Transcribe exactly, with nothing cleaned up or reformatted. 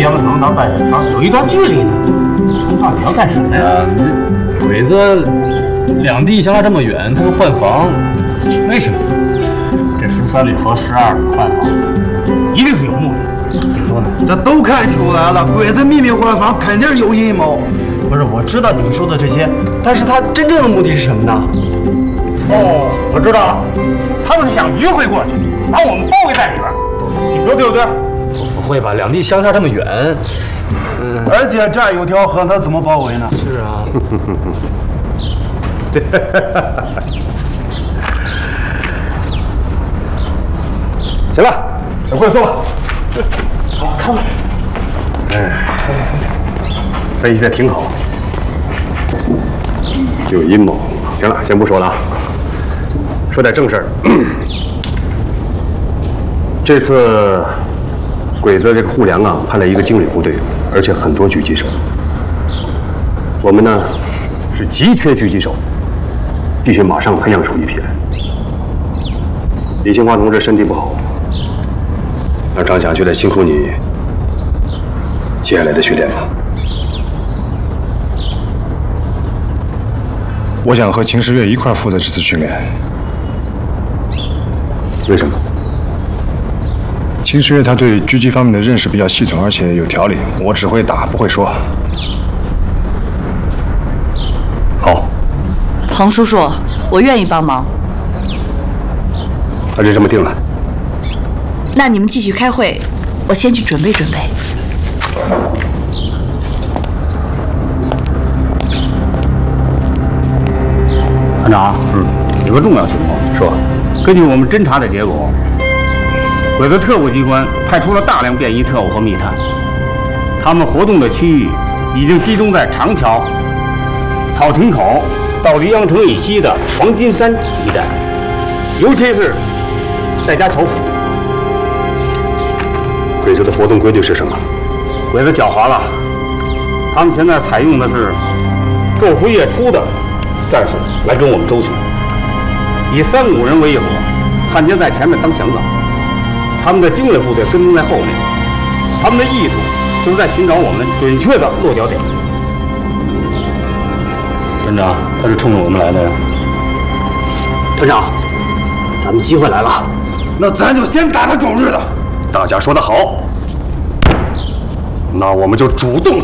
阳城到大冶仓有一段距离呢。啊，你要干什么呀？ 鬼子两地相差这么远，他们换防，为什么？ 这十三旅和十二旅换防，一定是有目的。你说呢？ 这都看出来了，鬼子秘密换防肯定是有阴谋。 不是，我知道你们说的这些，但是他真正的目的是什么呢？ 哦，我知道了，他们是想迂回过去，把我们包围在里边。你说对不对？ 不会吧？两地相差这么远， 嗯，而且这儿有条河，他怎么包围呢？ 是啊。 对。行了，小贵坐吧。 好，看吧。 哎，分析的挺好，有阴谋。行了，先不说了啊，说点正事儿。这次鬼子这个护粮啊，派了一个精锐部队，而且很多狙击手。我们呢是急缺狙击手，必须马上培养出一批来。李兴华同志身体不好，让张想就得辛苦你接下来的训练吧。 我想和秦时月一块负责这次训练。 为什么？ 秦时月他对狙击方面的认识比较系统，而且有条理。我只会打，不会说。 好， 彭叔叔，我愿意帮忙。 那就这么定了。 那你们继续开会，我先去准备准备。 团长，嗯，有个重要情报， 说， 根据我们侦查的结果，鬼子特务机关派出了大量便衣特务和密探，他们活动的区域已经集中在长桥、草亭口到黎阳城以西的黄金山一带，尤其是戴家桥附近。 鬼子的活动规律是什么？ 鬼子狡猾了，他们现在采用的是昼伏夜出的战术来跟我们周旋，以三五人为一伙，汉奸在前面当向导，他们的精锐部队跟踪在后面，他们的意图就是在寻找我们准确的落脚点。团长，他是冲着我们来的呀。 团长，咱们机会来了， 那咱就先打他狗日的！ 大家说得好，那我们就主动